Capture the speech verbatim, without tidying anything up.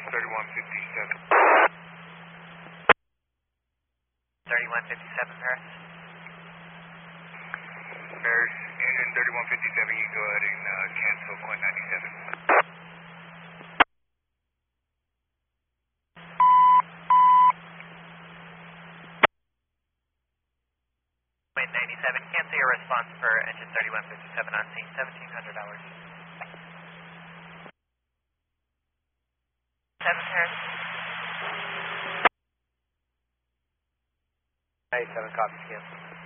thirty-one fifty-seven. thirty-one fifty-seven, Paris. Paris, engine thirty-one fifty-seven, you go ahead and uh, cancel point ninety-seven. Point ninety-seven, cancel your response for engine thirty-one fifty-seven on scene, seventeen hundred hours. seven, Paris. ninety-seven, copy, cancel.